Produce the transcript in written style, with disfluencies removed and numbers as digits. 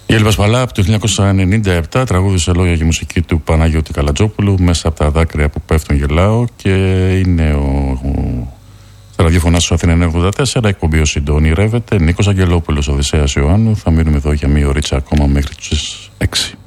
Η Έλλη Πασπαλά από το 1997 τραγούδισε λόγια και μουσική του Παναγιώτη Καλατζόπουλου. Μέσα από τα δάκρυα που πέφτουν γελάω, και είναι στα ραδιοφωνά σου Αθήνα 94, εκπομπή ο Συντόνι Ρεύεται. Νίκος Αγγελόπουλος, Οδυσσέας Ιωάννου. Θα μείνουμε εδώ για μία ωρίτσα ακόμα μέχρι τις 6.